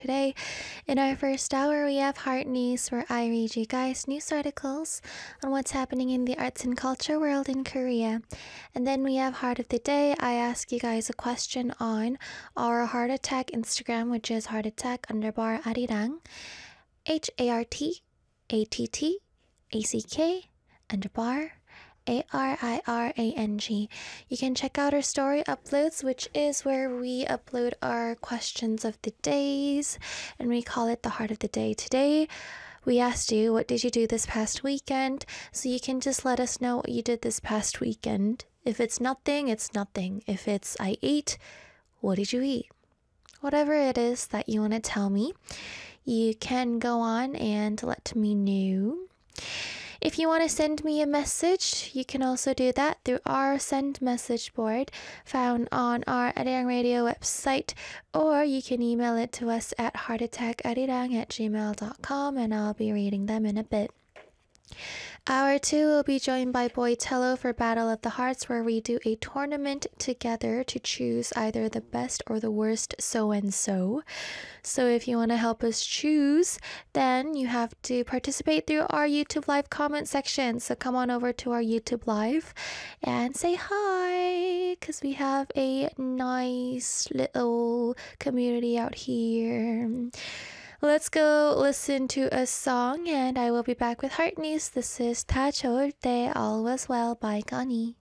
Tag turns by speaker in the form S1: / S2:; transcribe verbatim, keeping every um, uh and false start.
S1: Today, in our first hour, we have Heart News, where I read you guys news articles on what's happening in the arts and culture world in Korea. And then we have Heart of the Day. I ask you guys a question on our Heart Attack Instagram, which is Heart Attack underbar Arirang, H A R T A T T A C K underbar A R I R A N G. You can check out our story uploads, which is where we upload our questions of the days, and we call it the Heart of the Day. Today, we asked you, what did you do this past weekend? So you can just let us know what you did this past weekend. If it's nothing, it's nothing. If it's I ate, what did you eat? Whatever it is that you want to tell me, you can go on and let me know. If you want to send me a message, you can also do that through our send message board found on our Arirang Radio website, or you can email it to us at heartattackarirang at gmail dot com, and I'll be reading them in a bit. Hour two will be joined by Boy Tello for Battle of the Hearts, where we do a tournament together to choose either the best or the worst so-and-so. So if you want to help us choose, then you have to participate through our YouTube Live comment section. So come on over to our YouTube Live and say hi, because we have a nice little community out here. Let's go listen to a song, and I will be back with Heart News. This is 다 좋을 때 All Was Well by Gani.